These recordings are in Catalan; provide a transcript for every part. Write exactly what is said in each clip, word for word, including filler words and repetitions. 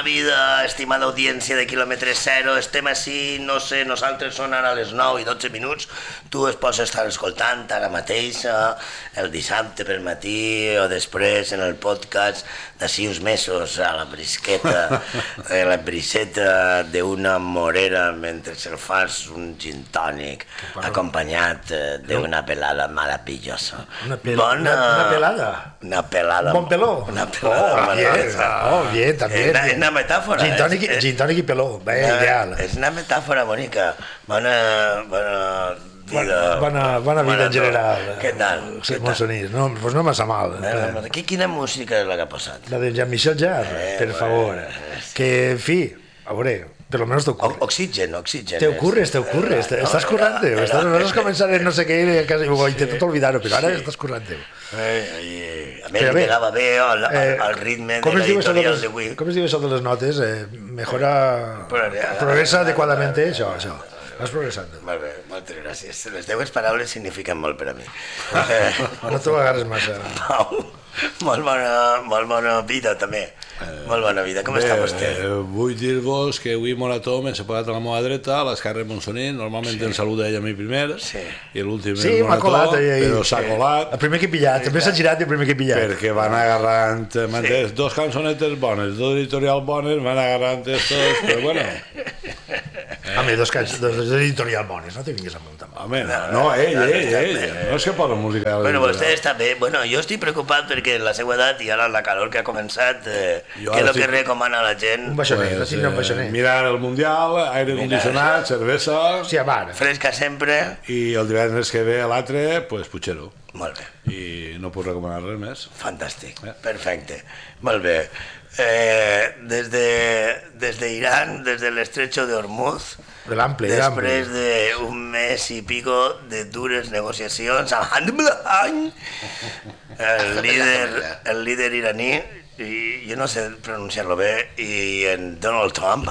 vida, estimada audiència de quilòmetre zero. Estem així, no sé, nosaltres són ara les nou i dotze minuts. Tu es pots estar escoltant ara mateix, el dissabte pel matí o després en el podcast d'ací uns mesos a la brisqueta, a la briseta d'una morera mentre el fas un gin tònic acompanyat d'una pelada meravellosa. Una, pel bona... una, una pelada? Una pelada. Un bon peló? Una pelada. Oh, bien, oh, bien, també. És una metàfora. Gin tònic, eh? Gin tònic i peló, bé, una, ideal. És una metàfora bonica. Bona, bona vida. Bona, bona vida en general. Què tal? Sí, Monsonís, no, pues no massa mal. Eh, quina música és la que ha posat? La de Jean-Michel Jarre, eh, per favor. Eh, que, en fi, a veure... Per lo menos te ocurre. Oxigen, oxigen. Te ocurres, te ocurres. Estás currante. Estás, vas a comenzar en no sé qué y casi intento olvidar-ho, però ara estàs currante. A mi em quedava bé el ritme de l'editorial d'avui. Com es diu això de les notes? Mejora... Progressa adequadamente, això, això. Vas progressant. Molt bé, moltes gràcies. Les teues paraules signifiquen molt per a mi. No t'ho agarres massa. Pau, molt bona, molt bona vida, també. Molt bona vida. Com està vostè? Vull dir-vos que avui Morató m'he separat a la meva dreta, a l'esquerra Monsoní. Normalment em saluda ella a mi primer, i l'últim és Morató, però s'ha colat. El primer que he pillat, també s'ha girat i el primer que he pillat. Perquè van agarrant, m'entens, dos cançonetes bones, dos editorials bones, van agarrant estos, però bueno... Home, dos editorials bones, no te vinguis a muntar. Home, no, ell, ell, ell, no és que posa música... Bueno, vostè està bé. Bueno, jo estic preocupat perquè la seva edat i ara la calor que ha començat, què és el que recomana la gent? Un baixoner, no tinc un baixoner. Mirar el Mundial, aire condicionat, cervesa... Sí, a bar. Fresca sempre. I el divendres que ve l'altre, pues Puigero. Molt bé. I no puc recomanar res més. Fantàstic, perfecte. Molt bé. Des d'Iran, des de l'estretxo d'Hormuz, després d'un mes i pico de dures negociacions amb el líder iraní, i jo no sé pronunciar-lo bé, i en Donald Trump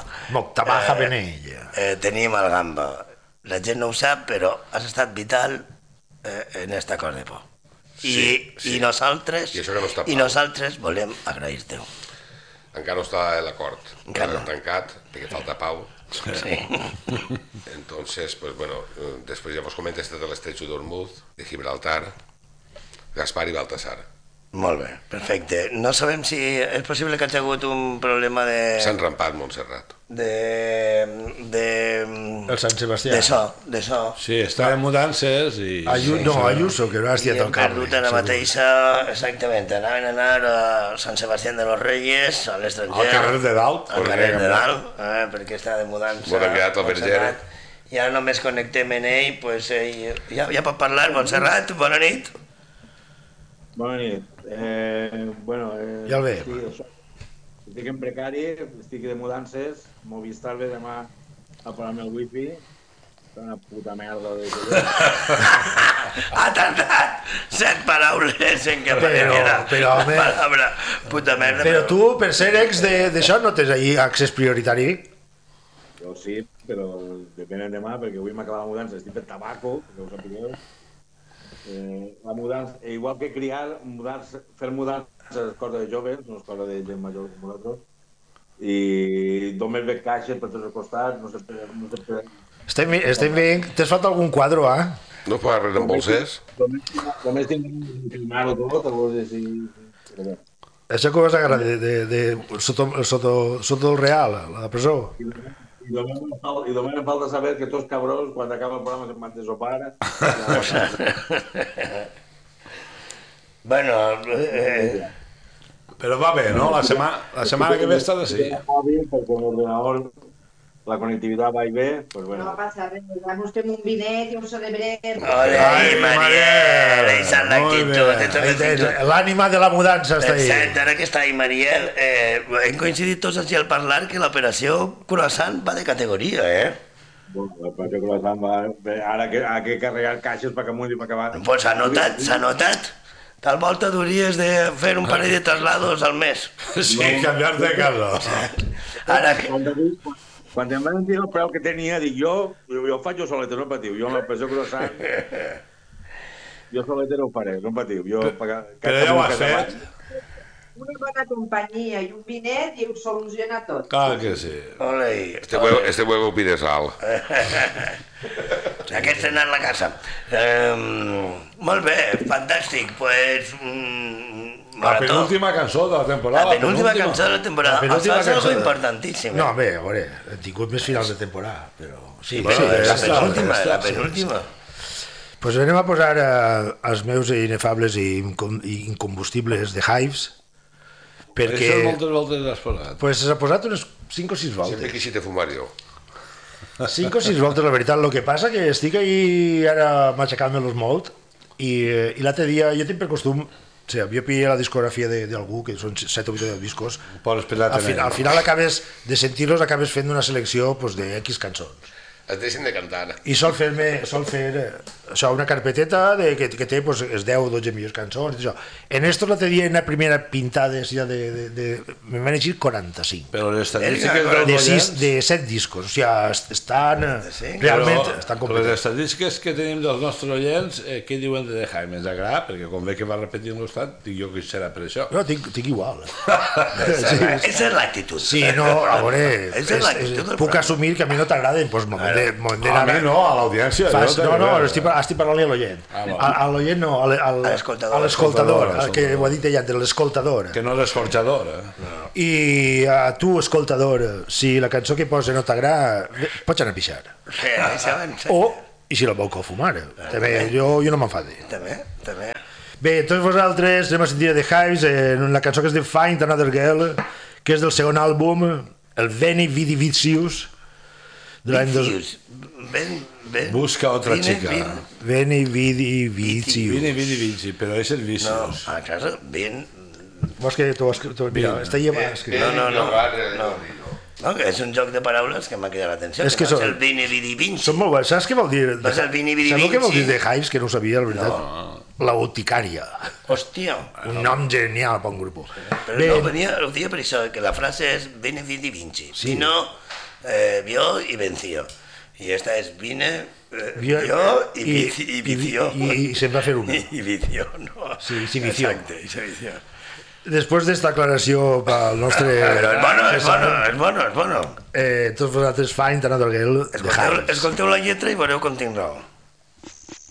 tenim el gamba. La gent no ho sap, però has estat vital en aquest acord de por. I nosaltres volem agrair-te-ho. Encara no està l'acord tancat, perquè falta pau. Sí. Entonces, pues bueno, després ja vos comenta este de l'estretxo d'Hormuz, de Gibraltar, Gaspar i Baltasar. Molt bé, perfecte. No sabem si és possible que hagi hagut un problema de... S'ha enrampat Montserrat. De... de... El Sant Sebastià. De so, de so. Sí, està en mudances i... No, Ayuso, que no has dit el cable. I hem perdut ara mateixa, exactament, anaven a anar a Sant Sebastià de los Reyes, a l'estranger. Al carrer de dalt. Al carrer de dalt, perquè està de mudança. Bon enviat al Verger. I ara només connectem en ell, doncs ja pot parlar. Montserrat, bona nit. Bona nit. Bueno, ja el ve. Estic en precari, estic de mudances, Movistar ve demà a parar-me el wifi, una puta merda de... Ha tardat set paraules en què apareguera. Però, home... Palabra, puta merda. Però tu, per ser ex d'això, no tens ahí accés prioritari? Jo sí, però depèn de demà, perquè avui m'acaba la mudança, estic fent tabaco, que ho sapigueu. La mudança, igual que criar, fer mudança és cosa de joves, no és cosa de gent major com nosaltres, i només veig caixes per tots els costats, no sé per... Estem veient, t'has fet algun quadre, eh? No pot arreglar amb bolsers? Només tinc que filmar-ho tot, a veure si... Això que ho vas agarrar de sota el Real, a la presó? I només em falta saber que tots cabrons, quan acaba el programa, se'n van de sopar. Bueno... Però va bé, no? La setmana que ve està d'ací. Perquè l'ordenador, la connectivitat va i bé, doncs bueno. No passa res, ja busquem un vinet i ho celebrem. Ole, Mariel, deixa l'actitud. L'ànima de la mudança està ahí. Exacte, ara que està ahí Mariel, hem coincidit tots així al parlar que l'operació Croissant va de categoria, eh? Bueno, l'operació Croissant va... Ara que ha que carregar caixes per amunt i per acabar... Doncs s'ha notat, s'ha notat. Tal volta hauries de fer un parell de traslados al mes. Sí, canviar de casa. Ara que... Quan em van dir el preu que tenia, dic jo, jo ho faig jo solet, no patiu, jo amb el pressió croissant, jo solet no ho faré, no patiu. Però ja ho has fet? una bona companyia i un vinet i ho soluciona tot. Clar que sí. Olei. Este huevo, este huevo pide sal. Aquest ha anat la casa. Um, molt bé, fantàstic. Pues, um, la penúltima cançó de la temporada. La penúltima cançó de la temporada. La penúltima cançó importantíssima. No, bé, a veure, hem tingut més finals de temporada, però... Sí, bueno, sí, la penúltima, la penúltima. Doncs pues anem a posar eh, els meus inefables i incombustibles de Hives, perquè... Això moltes voltes l'has posat. Pues s'ha posat unes cinc o sis voltes. Sempre quisiste fumar jo. cinc o sis voltes, la veritat. El que passa que estic ahí ara matxacant-me-los molt i, i l'altre dia jo tinc per costum, o sigui, jo pillo la discografia d'algú, que són set o vuit discos, al, fi, al final acabes de sentir-los, acabes fent una selecció pues, de X cançons. Et deixen de cantar. I sol fer-me, sol fer això, una carpeteta de, que, que té pues, les deu o dotze millors cançons. Això. En estos l'altre dia, en la primera pintada, ja de, de, de, me van llegir quaranta-cinc. Però les estadístiques dels de, sis, de set discos, o sigui, estan sí, realment però, estan completament. Les estadístiques que tenim dels nostres oients, eh, què diuen de The Hives? Ens agrada, perquè com ve que va repetint l'estat, dic jo que serà per això. No, tinc, tinc igual. Sí. Esa és l'actitud. Sí, no, a veure, és, és, puc assumir que a mi no t'agraden, doncs moment de, moment de a mi no, a l'audiència. Fas, no, no, estic, estic parlant a l'oient. Ah, a, a l'oient no, a l'escoltador, el que ho ha dit ella, de l'escoltador. Que no l'escorxador. Eh? No. I a tu, escoltador, si la cançó que posa no t'agrada, pots anar a pixar. Sí, o, i si la vol fumar, també, jo, jo no m'enfado. També, també. Bé, tots vosaltres anem a sentir The Hives en la cançó que es diu Find Another Girl, que és del segon àlbum, el Veni Vidi Vicious, de l'any dos... Ben, ben, busca otra vine, chica. Vine, Veni Vidi Vicious. Vini Vidi Vicious, però és el Vicious. No, a casa, ben... Vols que tu has... Tu, mira, està llevat. No, no, no. no. No, que és un joc de paraules que m'ha cridat l'atenció. És que, que no és el Vini Vidi Vinci. Són molt bons. Saps què vol dir? No és el Vini Vidi Vinci. Saps què vol dir de Hives, que no ho sabia, la veritat? No. La boticària. Hòstia. Un nom genial per un grup. Però Bé. no, venia, ho dia per això, que la frase és Vini Vidi Vinci. Sí. Vino, eh, vio i venció. I esta és vine, eh, vio i, i, i vició. I, i, i se'n va fer una. I, i vició, no? Sí, sí, vició. Exacte, i se vició. Després d'esta aclaració pel nostre... Però és bueno, és bueno, és bueno, és bueno. Eh, tots vosaltres Find Another Girl de Hives. Escolteu la lletra i veureu com tinc raó.